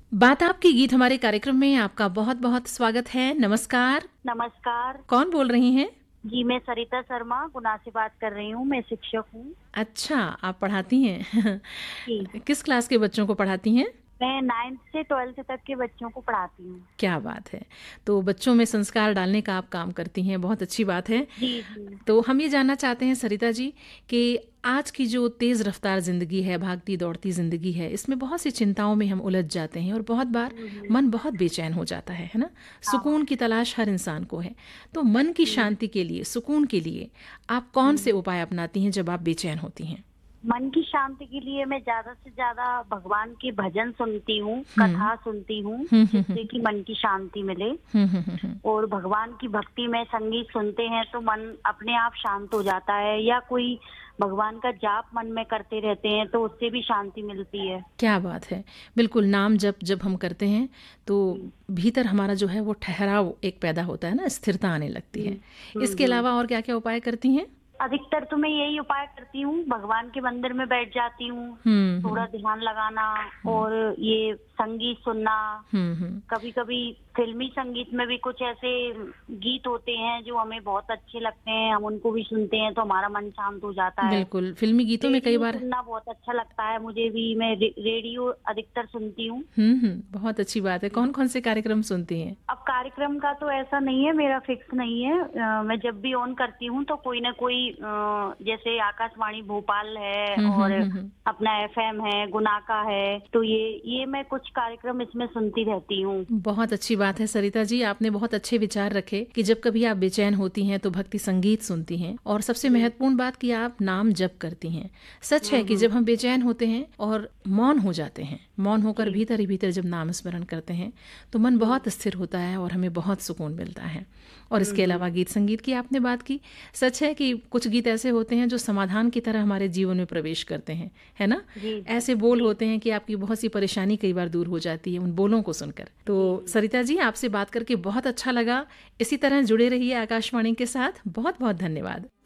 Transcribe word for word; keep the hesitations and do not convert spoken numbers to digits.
बात आपकी गीत हमारे कार्यक्रम में आपका बहुत बहुत स्वागत है। नमस्कार। नमस्कार। कौन बोल रही हैं? जी, मैं सरिता शर्मा गुना से बात कर रही हूँ। मैं शिक्षक हूँ। अच्छा, आप पढ़ाती हैं। जी, किस क्लास के बच्चों को पढ़ाती हैं? मैं नाइन्थ से ट्वेल्थ तक के बच्चों को पढ़ाती हूँ। क्या बात है। तो बच्चों में संस्कार डालने का आप काम करती हैं, बहुत अच्छी बात है। जी, जी। तो हम ये जानना चाहते हैं सरिता जी कि आज की जो तेज़ रफ्तार ज़िंदगी है, भागती दौड़ती ज़िंदगी है, इसमें बहुत सी चिंताओं में हम उलझ जाते हैं और बहुत बार हुँ, हुँ। मन बहुत बेचैन हो जाता है, है ना? हाँ, सुकून की तलाश हर इंसान को है। तो मन की हुँ, शांति के लिए, सुकून के लिए आप कौन हुँ। से उपाय अपनाती हैं जब आप बेचैन होती हैं? मन की शांति के लिए मैं ज़्यादा से ज़्यादा भगवान के भजन सुनती हूँ, हुँ। कथा सुनती हूँ, हुँ, हुँ, हुँ। जिससे कि मन की शांति मिले। हुँ, हुँ, हुँ, हुँ। और भगवान की भक्ति में संगीत सुनते हैं तो मन अपने आप शांत हो जाता है, या कोई भगवान का जाप मन में करते रहते हैं तो उससे भी शांति मिलती है। क्या बात है। बिल्कुल, नाम जप जब हम करते हैं तो जी। भीतर हमारा जो है वो ठहराव एक पैदा होता है ना, स्थिरता आने लगती हुँ, है। हुँ, इसके हुँ। अलावा और क्या-क्या उपाय करती हैं? अधिकतर तो मैं यही उपाय करती हूँ, भगवान के मंदिर में बैठ जाती हूँ, हुँ, थोड़ा हुँ। ध्यान लगाना हुँ। और ये संगीत सुनना। हुँ, हुँ। कभी-कभी फ़िल्मी संगीत में भी कुछ ऐसे गीत होते हैं जो हमें बहुत अच्छे लगते हैं, हम उनको भी सुनते हैं तो हमारा मन शांत हो जाता है। बिल्कुल, फ़िल्मी गीतों में कई रेडियो बार सुनना बहुत अच्छा लगता है मुझे भी, मैं रे रेडियो अधिकतर सुनती हूँ। हुँ, हुँ। बहुत अच्छी बात है। कौन-कौन से कार्यक्रम सुनती हैं? अब कार्यक्रम का तो ऐसा नहीं है, मेरा फिक्स नहीं है। अ, मैं जब भी ऑन करती हूँ तो कोई ना कोई अ, जैसे आकाशवाणी भोपाल है हुँ, हुँ, और हुँ, हुँ। अपना एफएम है, गुना का है, तो ये ये मैं कुछ कार्यक्रम इसमें सुनती रहती हूँ। बहुत अच्छी बात है सरिता जी, आपने बहुत अच्छे विचार रखे कि जब कभी आप बेचैन होती हैं तो भक्ति संगीत सुनती हैं और सबसे जी। महत्वपूर्ण बात कि आप नाम जप करती हैं। सच है हुँ, कि हुँ। जब हम बेचैन होते हैं और मौन हो जाते हैं, मौन होकर जी। भीतर ही भीतर जब नाम स्मरण करते हैं तो मन हुँ। बहुत स्थिर होता है और हमें बहुत सुकून मिलता है। और हुँ, इसके हुँ। अलावा गीत संगीत की आपने बात की। सच है कि कुछ गीत ऐसे होते हैं जो समाधान की तरह हमारे जीवन में प्रवेश करते हैं, है ना? जी, जी। ऐसे बोल जी, होते हैं कि आपकी बहुत सी परेशानी कई बार दूर हो जाती है उन बोलों को सुनकर। तो जी, जी। सरिता जी, आपसे बात करके बहुत अच्छा लगा। इसी तरह जुड़े रहिए आकाशवाणी के साथ। बहुत बहुत धन्यवाद।